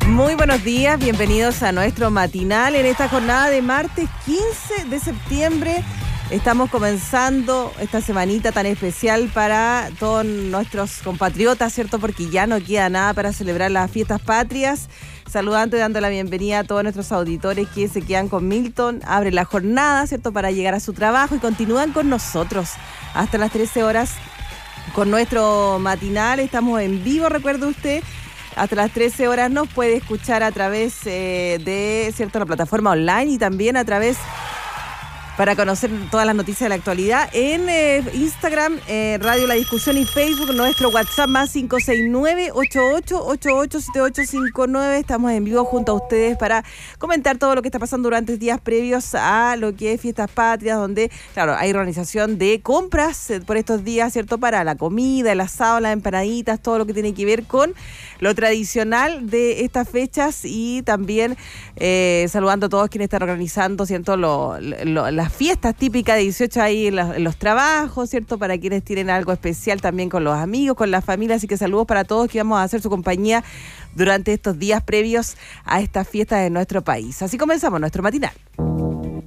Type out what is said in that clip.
Muy buenos días, bienvenidos a nuestro matinal en esta jornada de martes 15 de septiembre. Estamos comenzando esta semanita tan especial para todos nuestros compatriotas, ¿cierto? Porque ya no queda nada para celebrar las fiestas patrias. Saludando y dando la bienvenida a todos nuestros auditores que se quedan con Milton. Abre la jornada, ¿cierto? Para llegar a su trabajo y continúan con nosotros hasta las 13 horas con nuestro matinal. Estamos en vivo, recuerde usted. Hasta las 13 horas nos puede escuchar a través de, ¿cierto?, la plataforma online y también a través, para conocer todas las noticias de la actualidad, en Instagram, Radio La Discusión y Facebook, nuestro WhatsApp más 569-8888-785859. Estamos en vivo junto a ustedes para comentar todo lo que está pasando durante días previos a lo que es Fiestas Patrias, donde, claro, hay organización de compras por estos días, ¿cierto?, para la comida, el asado, las empanaditas, todo lo que tiene que ver con lo tradicional de estas fechas y también saludando a todos quienes están organizando, ¿cierto?, las fiestas típicas de 18 ahí en los trabajos, ¿cierto?, para quienes tienen algo especial también con los amigos, con la familia, así que saludos para todos que vamos a hacer su compañía durante estos días previos a estas fiestas de nuestro país. Así comenzamos nuestro matinal.